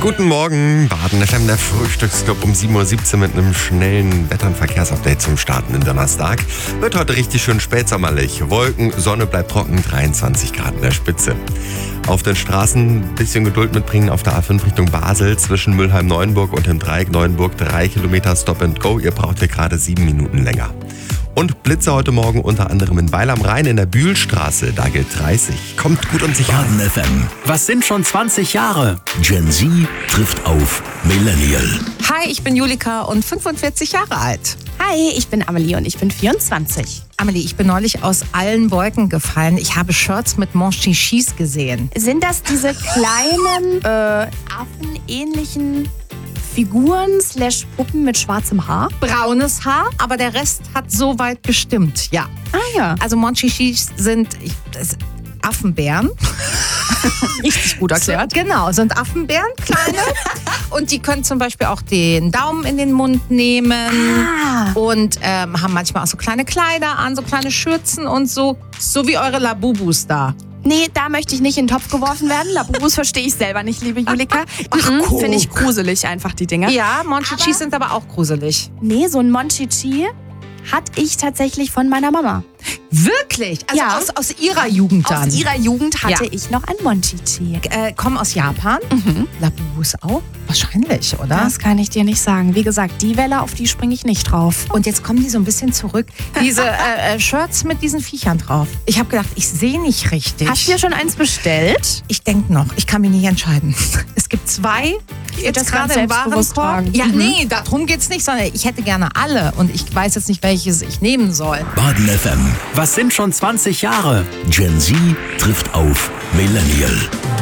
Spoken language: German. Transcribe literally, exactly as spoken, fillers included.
Guten Morgen, Baden F M, der Frühstücksclub um sieben Uhr siebzehn mit einem schnellen Wetter- und Verkehrsupdate zum startenden Donnerstag. Wird heute richtig schön spätsommerlich. Wolken, Sonne bleibt trocken, dreiundzwanzig Grad in der Spitze. Auf den Straßen ein bisschen Geduld mitbringen auf der A fünf Richtung Basel zwischen Mülheim-Neuenburg und dem Dreieck Neuenburg. Drei Kilometer Stop and Go. Ihr braucht hier gerade sieben Minuten länger. Und Blitze heute Morgen unter anderem in Weil am Rhein in der Bühlstraße. Da gilt dreißig. Kommt gut und sicher. Baden F M. Was sind schon zwanzig Jahre? Gen Z trifft auf Millennial. Hi, ich bin Julika und fünfundvierzig Jahre alt. Hi, ich bin Amelie und ich bin vierundzwanzig. Amelie, ich bin neulich aus allen Wolken gefallen. Ich habe Shirts mit Monchichis gesehen. Sind das diese kleinen, äh, affenähnlichen Figuren slash Puppen mit schwarzem Haar? Braunes Haar, aber der Rest hat soweit gestimmt, ja. Ah ja. Also Monchichis sind ich, das, Affenbären. Richtig gut erklärt. So, genau, sind Affenbären, kleine. Und die können zum Beispiel auch den Daumen in den Mund nehmen. Ah. Und ähm, haben manchmal auch so kleine Kleider an, so kleine Schürzen und so. So wie eure Labubus da. Nee, da möchte ich nicht in den Topf geworfen werden. Labubus verstehe ich selber nicht, liebe Julika. Mhm, finde ich gruselig einfach, die Dinger. Ja, Monchichis sind aber auch gruselig. Nee, so ein Monchichi hatte ich tatsächlich von meiner Mama. Wirklich? Also Ja. aus, aus ihrer Jugend dann? Aus ihrer Jugend hatte Ja. ich noch ein Monchichi. Äh, kommen aus Japan? Mhm. Labubus auch? Wahrscheinlich, oder? Das kann ich dir nicht sagen. Wie gesagt, die Welle, auf die springe ich nicht drauf. Und jetzt kommen die so ein bisschen zurück. Diese äh, äh, Shirts mit diesen Viechern drauf. Ich habe gedacht, ich sehe nicht richtig. Hast du dir schon eins bestellt? Ich denke noch, ich kann mich nicht entscheiden. Es gibt zwei, jetzt das gerade ganz im selbstbewusst Warenkorb. tragen. Ja, Mhm. nee, darum geht's nicht, sondern ich hätte gerne alle. Und ich weiß jetzt nicht, welches ich nehmen soll. Baden F M. Was sind schon zwanzig Jahre? Gen Z trifft auf Millennial.